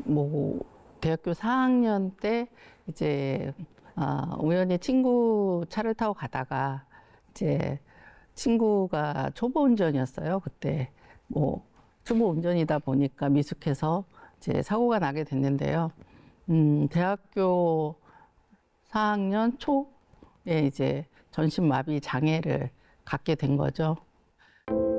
뭐 대학교 4학년 때 이제 우연히 친구 차를 타고 가다가 이제 친구가 초보 운전이었어요. 그때 뭐 초보 운전이다 보니까 미숙해서 이제 사고가 나게 됐는데요. 대학교 4학년 초에 이제 전신마비 장애를 갖게 된 거죠.